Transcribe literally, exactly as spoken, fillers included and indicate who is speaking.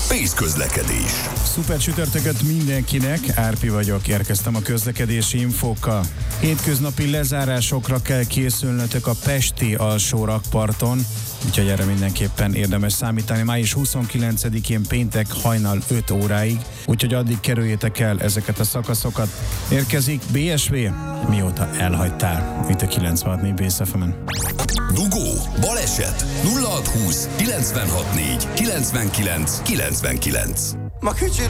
Speaker 1: Pész közlekedés.
Speaker 2: Szuper csütörtököt mindenkinek, Árpi vagyok, érkeztem a közlekedési infókkal. Hétköznapi lezárásokra kell készülnötök a pesti alsó rakparton, úgyhogy erre mindenképpen érdemes számítani. Május huszonkilencedikén péntek hajnal öt óráig, úgyhogy addig kerüljétek el ezeket a szakaszokat. Érkezik bé es vé, mióta elhagytál. Itt a kilencvenhat négy Bész ef emen.
Speaker 1: Dugó, baleset, nulla hat húsz kilencvenhat négy kilencvenkilenc kilencvenkilenc.
Speaker 3: Ma kicsit